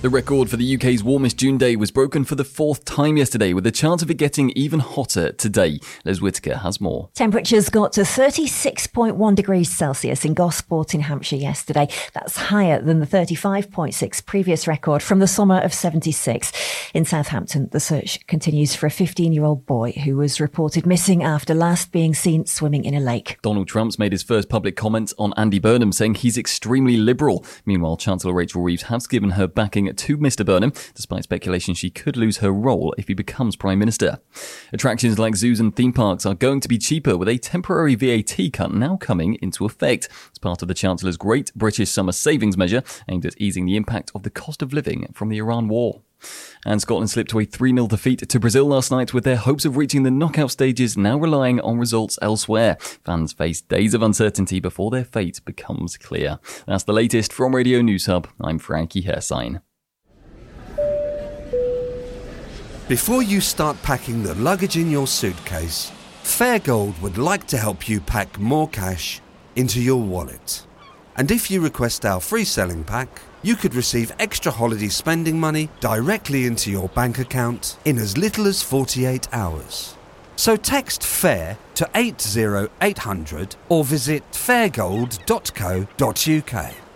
The record for the UK's warmest June day was broken for the fourth time yesterday, with a chance of it getting even hotter today. Les Whittaker has more. Temperatures got to 36.1 degrees Celsius in Gosport in Hampshire yesterday. That's higher than the 35.6 previous record from the summer of 76. In Southampton, the search continues for a 15-year-old boy who was reported missing after last being seen swimming in a lake. Donald Trump's made his first public comments on Andy Burnham, saying he's extremely liberal. Meanwhile, Chancellor Rachel Reeves has given her backing to Mr Burnham, despite speculation she could lose her role if he becomes Prime Minister. Attractions like zoos and theme parks are going to be cheaper, with a temporary VAT cut now coming into effect as part of the Chancellor's Great British Summer Savings measure aimed at easing the impact of the cost of living from the Iran war. And Scotland slipped to a 3-0 defeat to Brazil last night, with their hopes of reaching the knockout stages now relying on results elsewhere. Fans face days of uncertainty before their fate becomes clear. That's the latest from Radio News Hub. I'm Frankie Hersign. Before you start packing the luggage in your suitcase, Fairgold would like to help you pack more cash into your wallet. And if you request our free selling pack, you could receive extra holiday spending money directly into your bank account in as little as 48 hours. So text FAIR to 80800 or visit fairgold.co.uk.